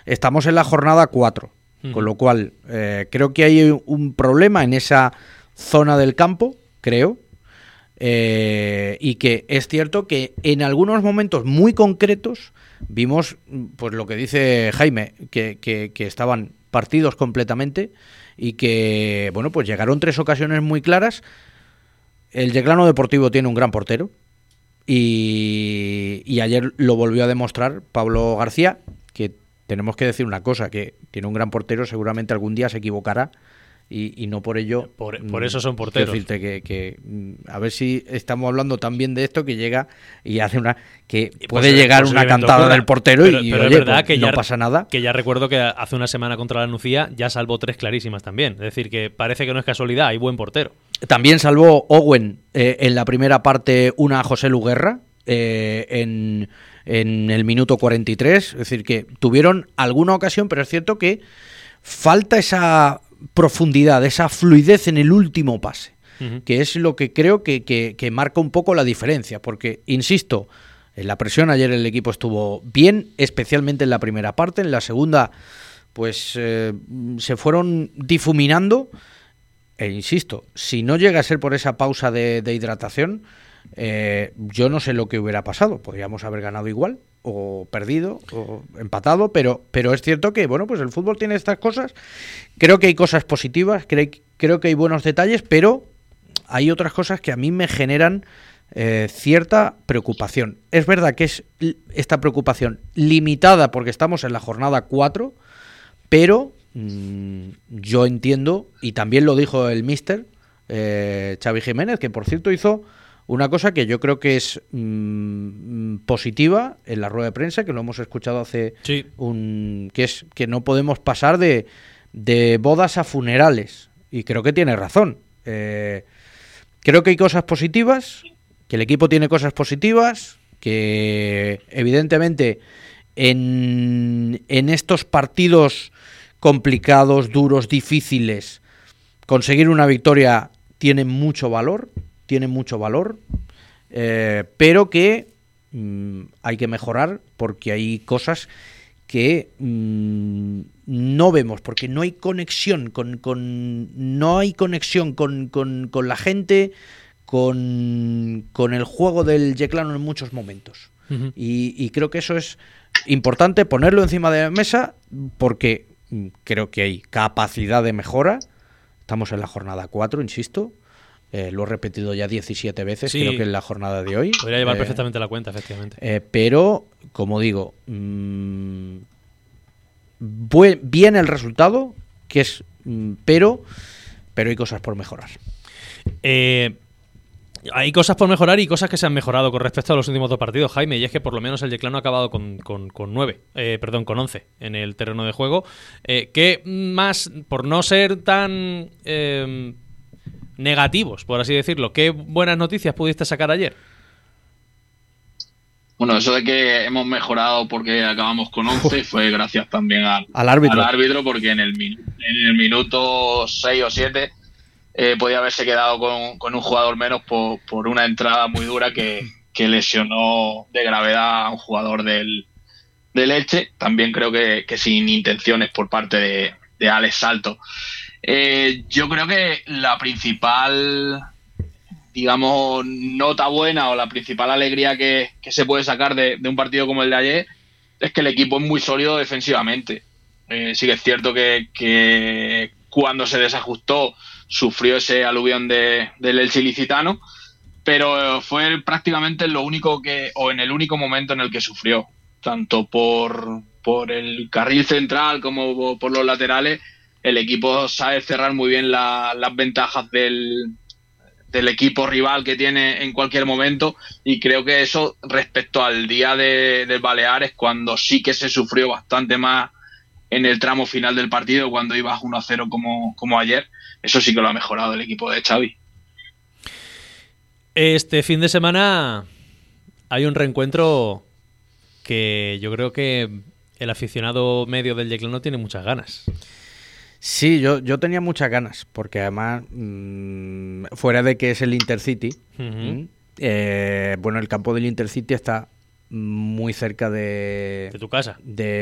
estamos en la jornada 4, con lo cual creo que hay un problema en esa zona del campo, creo, y que es cierto que en algunos momentos muy concretos vimos, pues lo que dice Jaime, que estaban partidos completamente y que, bueno, pues llegaron 3 ocasiones muy claras. El Yeclano Deportivo tiene un gran portero y ayer lo volvió a demostrar Pablo García, que tenemos que decir una cosa, que tiene un gran portero, seguramente algún día se equivocará y no por ello... Por eso son porteros. Quiero decirte que a ver si estamos hablando también de esto, que llega y hace una... que puede llegar una cantada del portero pero oye, es verdad pues, que no pasa nada. Que ya recuerdo que hace una semana contra la Nucía ya salvó 3 clarísimas también. Es decir, que parece que no es casualidad, hay buen portero. También salvó Owen en la primera parte una a José Luguerra en el minuto 43. Es decir, que tuvieron alguna ocasión, pero es cierto que falta esa profundidad, esa fluidez en el último pase, que es lo que creo que marca un poco la diferencia, porque, insisto, en la presión ayer el equipo estuvo bien, especialmente en la primera parte. En la segunda, pues se fueron difuminando, e insisto, si no llega a ser por esa pausa de hidratación, yo no sé lo que hubiera pasado. Podríamos haber ganado igual, o perdido, o empatado, pero es cierto que, bueno, pues el fútbol tiene estas cosas. Creo que hay cosas positivas, creo que hay buenos detalles, pero hay otras cosas que a mí me generan cierta preocupación. Es verdad que es esta preocupación limitada porque estamos en la jornada 4, pero yo entiendo, y también lo dijo el míster Xavi Jiménez, que por cierto hizo una cosa que yo creo que es positiva en la rueda de prensa, que lo hemos escuchado hace que es que no podemos pasar de bodas a funerales, y creo que tiene razón. Creo que hay cosas positivas, que el equipo tiene cosas positivas, que evidentemente en estos partidos complicados, duros, difíciles, conseguir una victoria tiene mucho valor, pero que hay que mejorar, porque hay cosas que no vemos, porque no hay conexión con la gente, con el juego del Yeclano en muchos momentos. Y creo que eso es importante ponerlo encima de la mesa, porque creo que hay capacidad de mejora. Estamos en la jornada 4, insisto. Lo he repetido ya 17 veces, creo que en la jornada de hoy. Podría llevar perfectamente la cuenta, efectivamente. Pero, como digo, bien el resultado, que es, pero hay cosas por mejorar. Hay cosas por mejorar y cosas que se han mejorado con respecto a los últimos 2 partidos, Jaime, y es que por lo menos el Yeclano ha acabado con 11 en el terreno de juego, que más, por no ser tan negativos, por así decirlo, ¿qué buenas noticias pudiste sacar ayer? Bueno, eso de que hemos mejorado porque acabamos con 11 fue gracias también al árbitro, porque en el minuto 6 o 7 podía haberse quedado con un jugador menos por una entrada muy dura que lesionó de gravedad a un jugador del Elche. También creo que sin intenciones por parte de Alex Salto. Yo creo que la principal, digamos, nota buena o la principal alegría que se puede sacar de un partido como el de ayer es que el equipo es muy sólido defensivamente. Sí que es cierto que cuando se desajustó sufrió ese aluvión del Elche ilicitano, pero fue prácticamente en el único momento en el que sufrió, tanto por el carril central como por los laterales. El equipo sabe cerrar muy bien las ventajas del equipo rival que tiene en cualquier momento, y creo que eso respecto al día del Baleares, cuando sí que se sufrió bastante más en el tramo final del partido, cuando ibas 1-0 como ayer, eso sí que lo ha mejorado el equipo de Xavi. Este fin de semana hay un reencuentro que yo creo que el aficionado medio del Yeclano tiene muchas ganas. Sí, yo tenía muchas ganas, porque además, fuera de que es el Intercity, bueno, el campo del Intercity está muy cerca de tu casa.